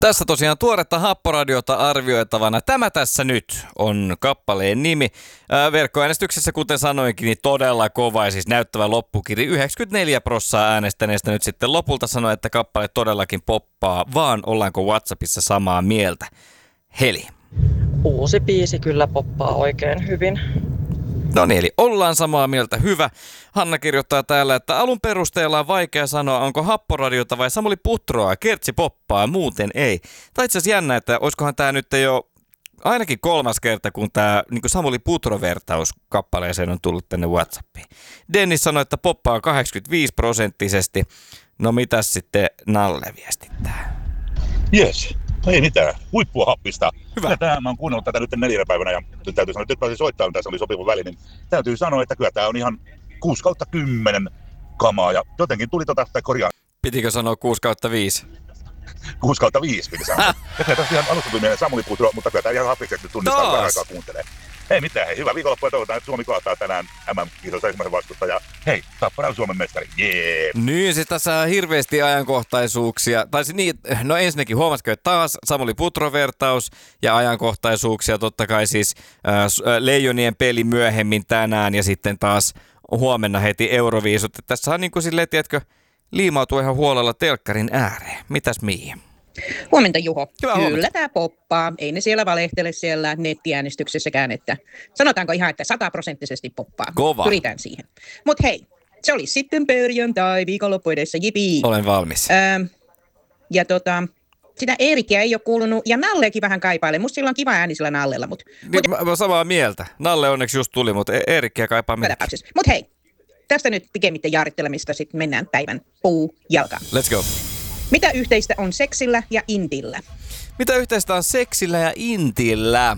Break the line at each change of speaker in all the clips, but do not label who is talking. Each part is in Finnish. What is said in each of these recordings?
Tässä tosiaan tuoretta Happoradiota arvioitavana. Tämä tässä nyt on kappaleen nimi. Verkkoäänestyksessä, kuten sanoinkin, niin todella kova ja siis näyttävä loppukiri. 94% äänestäneistä nyt sitten lopulta sanoi, että kappale todellakin poppaa, vaan ollaanko WhatsAppissa samaa mieltä? Heli.
Uusi biisi kyllä poppaa oikein hyvin.
No niin, eli ollaan samaa mieltä. Hyvä. Hanna kirjoittaa täällä, että alun perusteella on vaikea sanoa, onko Happoradiota vai Samuli Putroa. Kertsi poppaa, muuten ei. Tai itse asiassa jännä, että olisikohan tämä nyt jo ainakin 3. kerta, kun tämä niin Samuli Putro-vertaus kappaleeseen on tullut tänne WhatsAppiin. Dennis sanoi, että poppaa 85%. No mitäs sitten Nalle viestittää?
Jes, ei mitään. Huippua happista.
Hyvä.
Ja tähän mä oon kuunnellut tätä nyt 4 päivänä ja nyt täytyy sanoa, että nyt pääsin soittamaan, tässä oli sopiva väli, niin täytyy sanoa, että kyllä tää on ihan 6/10 kamaa ja jotenkin tuli korjaan.
Pitikö sanoa 6/5?
6/5 piti sanoa. Ja kyllä tässä ihan alusta tuli mieleen Samuli Putro, mutta kyllä tää ihan happiseksi tunnistaa, kun aikaa kuuntelee. Ei mitään, hei, hyvää viikonloppua ja toivotaan, että Suomi kohtaa tänään MM-kisossa ensimmäisen vastustaja. Hei, Tappara on Suomen mestari, jee!
Niin, siis tässä on hirveästi ajankohtaisuuksia. Tai niin, no ensinnäkin huomasiko, että taas Samuli Putro-vertaus ja ajankohtaisuuksia. Totta kai siis Leijonien peli myöhemmin tänään ja sitten taas huomenna heti Euroviisut. Tässä on niin kuin silleen, tiedätkö, liimautuu ihan huolella telkkarin ääreen. Mitäs Miia?
Huomenta Juho.
Hyvä
Kyllä
huomenta.
tämä poppaa. Ei ne siellä valehtele siellä nettiäänestyksessäkään, että sanotaanko ihan, että 100% poppaa.
Kova.
Pyritään siihen. Mutta hei, se oli sitten perjantai, viikonloppu edessä, jipii.
Olen valmis.
Ja sitä Eerikiä ei ole kuulunut, ja Nalleekin vähän kaipailee. Musta sillä on kiva ääni sillä Nallella, mutta
Mä samaa mieltä. Nalle onneksi just tuli, mutta Eerikkiä kaipaa meitä.
Mutta hei, tästä nyt pikemmittä jaarittelemista sitten mennään päivän puujalkaan.
Let's go.
Mitä yhteistä on seksillä ja intillä?
Mitä yhteistä on seksillä ja intillä?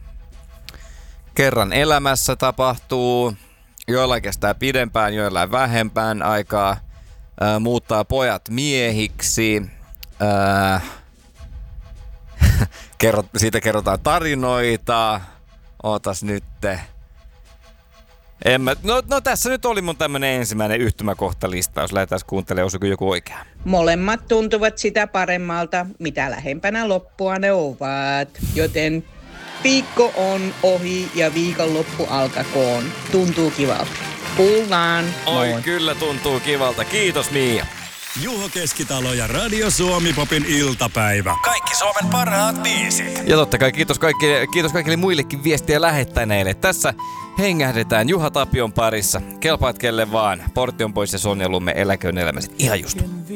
Kerran elämässä tapahtuu, joillain kestää pidempään, joillain vähempään aikaa, muuttaa pojat miehiksi, siitä kerrotaan tarinoita, ootas nytte. No tässä nyt oli mun tämmönen ensimmäinen yhtymäkohtalistaus. Lähdetään kuuntelemaan, osuuko joku oikea.
Molemmat tuntuvat sitä paremmalta, mitä lähempänä loppua ne ovat. Joten viikko on ohi ja viikonloppu alkakoon. Tuntuu kivalta. Kuullaan.
Oi, kyllä tuntuu kivalta. Kiitos Miia.
Juho Keskitalo ja Radio Suomi Popin iltapäivä. Kaikki Suomen parhaat biisit.
Ja totta kai kiitos kaikille muillekin viestiä lähettäneille. Tässä hengähdetään Juha Tapion parissa. Kelpaat kelle vaan. Portti on pois ja Sonja Lumme, eläköön elämäsi. Ihan just.